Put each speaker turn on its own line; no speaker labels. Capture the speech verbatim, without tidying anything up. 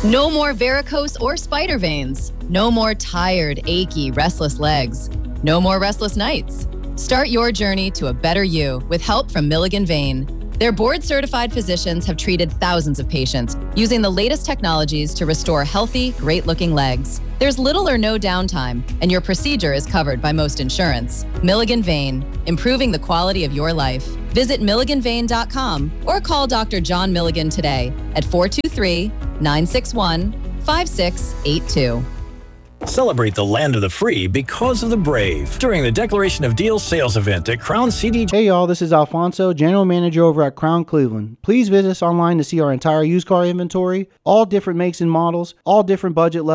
No more varicose or spider veins. No more tired, achy, restless legs. No more restless nights. Start your journey to a better you with help from Milligan Vein. Their board-certified physicians have treated thousands of patients using the latest technologies to restore healthy, great-looking legs. There's little or no downtime, and your procedure is covered by most insurance. Milligan Vein, improving the quality of your life. Visit milligan vein dot com or call Doctor John Milligan today at four two three, nine six one, five six eight two.
Celebrate the land of the free because of the brave during the Declaration of Deals sales event at Crown C D J.
Hey y'all, this is Alfonso, General Manager over at Crown Cleveland. Please visit us online to see our entire used car inventory, all different makes and models, all different budget levels.